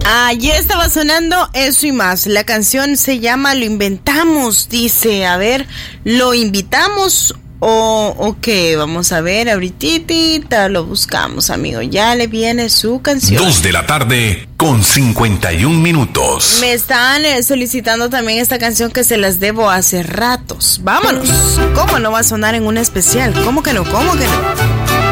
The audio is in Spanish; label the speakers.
Speaker 1: Allí estaba sonando Eso y Más. La canción se llama Lo Inventamos, dice. A ver, ¿lo invitamos o qué? Vamos a ver, ahorita lo buscamos, amigo. Ya le viene su canción.
Speaker 2: 2:51
Speaker 1: Me están solicitando también esta canción que se las debo hace ratos. Vámonos. ¿Cómo no va a sonar en un especial? ¿Cómo que no? ¿Cómo que no?